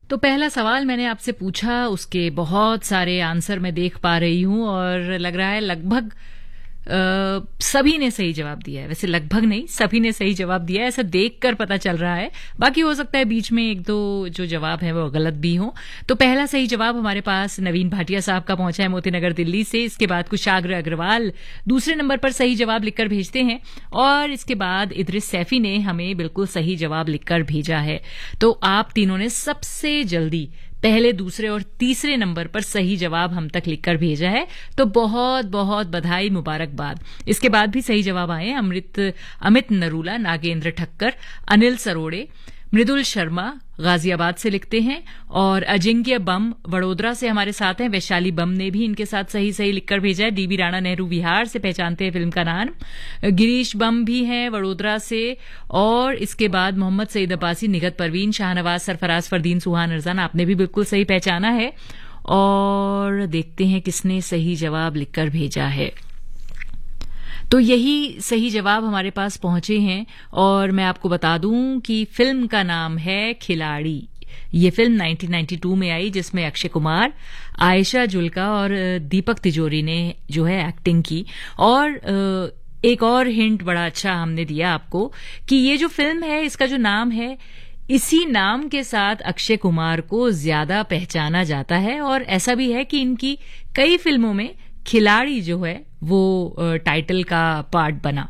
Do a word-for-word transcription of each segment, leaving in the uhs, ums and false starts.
तो पहला सवाल मैंने आपसे पूछा, उसके बहुत सारे आंसर मैं देख पा रही हूं और लग रहा है लगभग Uh, सभी ने सही जवाब दिया है। वैसे लगभग नहीं, सभी ने सही जवाब दिया है, ऐसा देखकर पता चल रहा है। बाकी हो सकता है बीच में एक दो जो जवाब है वो गलत भी हो। तो पहला सही जवाब हमारे पास नवीन भाटिया साहब का पहुंचा है मोतीनगर दिल्ली से। इसके बाद कुशाग्र अग्रवाल दूसरे नंबर पर सही जवाब लिखकर भेजते हैं और इसके बाद इद्रिस सैफी ने हमें बिल्कुल सही जवाब लिखकर भेजा है। तो आप तीनों ने सबसे जल्दी पहले, दूसरे और तीसरे नंबर पर सही जवाब हम तक लिखकर भेजा है, तो बहुत बहुत बधाई, मुबारकबाद। इसके बाद भी सही जवाब आए। अमृत अमित नरूला, नागेंद्र ठक्कर, अनिल सरोड़े, मृदुल शर्मा गाजियाबाद से लिखते हैं और अजिंक्य बम वडोदरा से हमारे साथ हैं। वैशाली बम ने भी इनके साथ सही सही लिखकर भेजा है। डीबी राणा नेहरू विहार से पहचानते हैं फिल्म का नाम। गिरीश बम भी हैं वडोदरा से और इसके बाद मोहम्मद सईद अब्बासी, निगत परवीन, शाहनवाज, सरफराज, फरदीन, सुहान अरजान, आपने भी बिल्कुल सही पहचाना है। और देखते हैं किसने सही जवाब लिखकर भेजा है। तो यही सही जवाब हमारे पास पहुंचे हैं और मैं आपको बता दूं कि फिल्म का नाम है खिलाड़ी। ये फिल्म नाइनटीन नाइंटी टू में आई जिसमें अक्षय कुमार, आयशा जुल्का और दीपक तिजोरी ने जो है एक्टिंग की। और एक और हिंट बड़ा अच्छा हमने दिया आपको कि ये जो फिल्म है, इसका जो नाम है, इसी नाम के साथ अक्षय कुमार को ज्यादा पहचाना जाता है और ऐसा भी है कि इनकी कई फिल्मों में खिलाड़ी जो है वो टाइटल का पार्ट बना।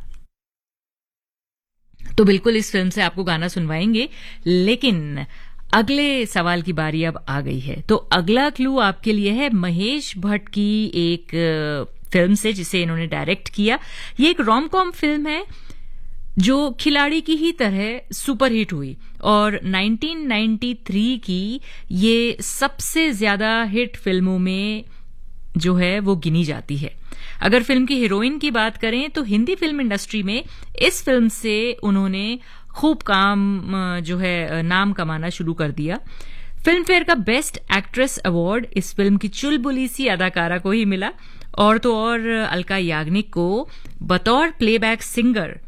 तो बिल्कुल इस फिल्म से आपको गाना सुनवाएंगे, लेकिन अगले सवाल की बारी अब आ गई है। तो अगला क्लू आपके लिए है महेश भट्ट की एक फिल्म से जिसे इन्होंने डायरेक्ट किया। ये एक रोम कॉम फिल्म है जो खिलाड़ी की ही तरह सुपरहिट हुई और नाइनटीन नाइंटी थ्री की ये सबसे ज्यादा हिट फिल्मों में जो है वो गिनी जाती है। अगर फिल्म की हीरोइन की बात करें तो हिंदी फिल्म इंडस्ट्री में इस फिल्म से उन्होंने खूब काम जो है नाम कमाना शुरू कर दिया। फिल्म फेयर का बेस्ट एक्ट्रेस अवार्ड इस फिल्म की चुलबुली सी अदाकारा को ही मिला और तो और अलका याग्निक को बतौर प्लेबैक सिंगर